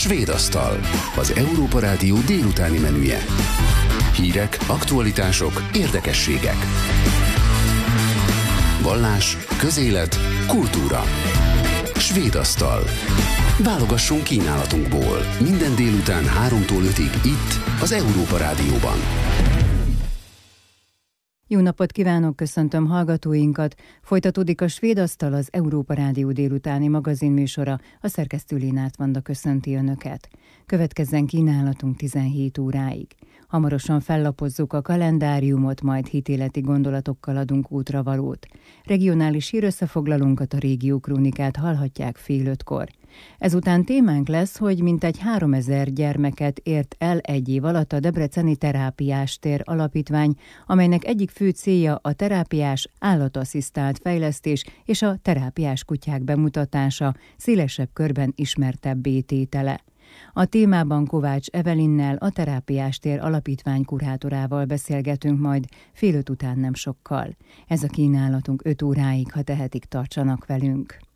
Svéd asztal, az Európa Rádió délutáni menüje. Hírek, aktualitások, érdekességek. Vallás, közélet, kultúra. Svéd asztal. Válogassunk kínálatunkból. Minden délután 3-tól 5-ig itt, az Európa Rádióban. Jó napot kívánok, köszöntöm hallgatóinkat. Folytatódik a Svéd asztal, az Európa Rádió délutáni magazinműsora. A szerkesztő Lénát Vanda köszönti Önöket. Következzen kínálatunk 17 óráig. Hamarosan fellapozzuk a kalendáriumot, majd hitéleti gondolatokkal adunk útravalót. Regionális hírösszefoglalónkat, a Régió Krónikát hallhatják fél 5-kor. Ezután témánk lesz, hogy mintegy 3000 gyermeket ért el egy év alatt a Debreceni Terápiás Tér Alapítvány, amelynek egyik fő célja a terápiás állatasszisztált fejlesztés és a terápiás kutyák bemutatása, szélesebb körben ismertebbé tétele. A témában Kovács Evelinnel, a Terápiás Tér Alapítvány kurátorával beszélgetünk majd fél 5 után nem sokkal. Ez a kínálatunk 5 óráig, ha tehetik, tartsanak velünk.